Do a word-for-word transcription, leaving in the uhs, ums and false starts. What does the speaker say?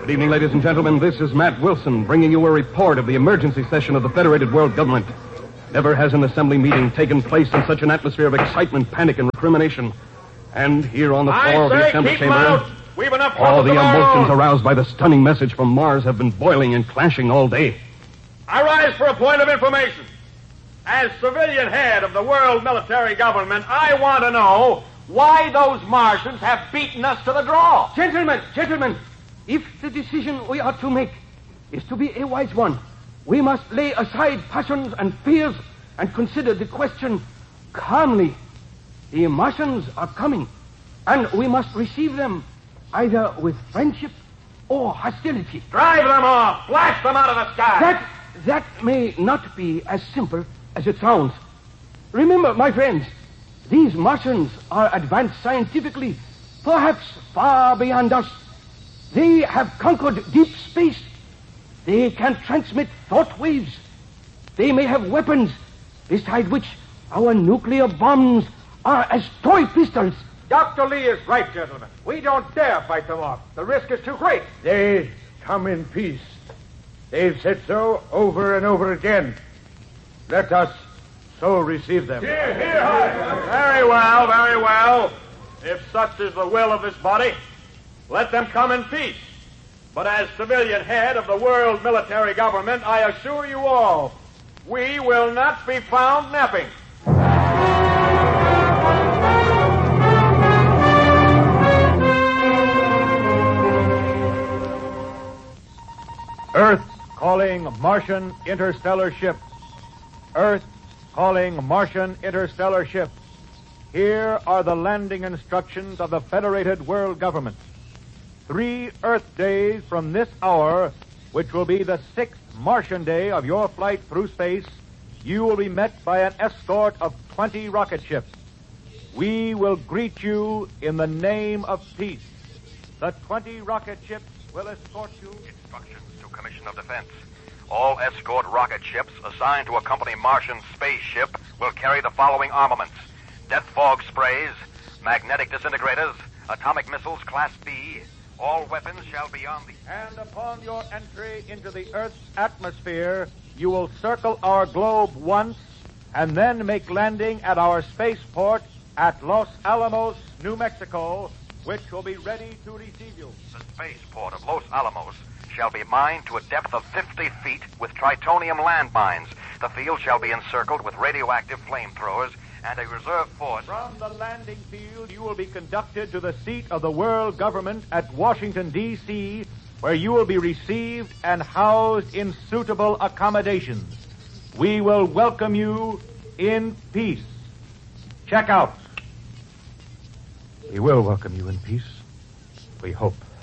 Good evening, ladies and gentlemen. This is Matt Wilson bringing you a report of the emergency session of the Federated World Government. Never has an assembly meeting taken place in such an atmosphere of excitement, panic, and recrimination. And here on the floor of the assembly chamber, We've enough all the emotions around. aroused by the stunning message from Mars have been boiling and clashing all day. I rise for a point of information. As civilian head of the world military government, I want to know why those Martians have beaten us to the draw. Gentlemen, gentlemen, if the decision we are to make is to be a wise one, we must lay aside passions and fears and consider the question calmly. The Martians are coming, and we must receive them either with friendship or hostility. Drive them off! Blast them out of the sky! That, that may not be as simple as it sounds. Remember, my friends, these Martians are advanced scientifically, perhaps far beyond us. They have conquered deep space. They can transmit thought waves. They may have weapons, beside which our nuclear bombs are as toy pistols. Doctor Lee is right, gentlemen. We don't dare fight them off. The risk is too great. They come in peace. They've said so over and over again. Let us so receive them. Here, here. Very well, very well. If such is the will of this body, let them come in peace. But as civilian head of the world military government, I assure you all, we will not be found napping. Earth calling Martian interstellar ship. Earth calling Martian interstellar ship. Here are the landing instructions of the Federated World Government. Three Earth days from this hour, which will be the sixth Martian day of your flight through space, you will be met by an escort of twenty rocket ships. We will greet you in the name of peace. The twenty rocket ships will escort you... Instructions to Commission of Defense. All escort rocket ships assigned to accompany Martian spaceship will carry the following armaments: death fog sprays, magnetic disintegrators, atomic missiles Class B. All weapons shall be on the... And upon your entry into the Earth's atmosphere, you will circle our globe once and then make landing at our spaceport at Los Alamos, New Mexico, which will be ready to receive you. The spaceport of Los Alamos shall be mined to a depth of fifty feet with tritonium landmines. The field shall be encircled with radioactive flamethrowers and a reserve force. From the landing field, you will be conducted to the seat of the world government at Washington, D C, where you will be received and housed in suitable accommodations. We will welcome you in peace. Check out. We will welcome you in peace. We hope.